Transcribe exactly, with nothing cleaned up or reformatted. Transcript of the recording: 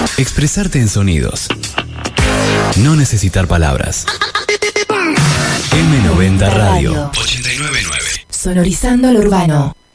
Expresarte en sonidos. No necesitar palabras. eme noventa Radio. ochenta y nueve punto nueve. Sonorizando lo urbano.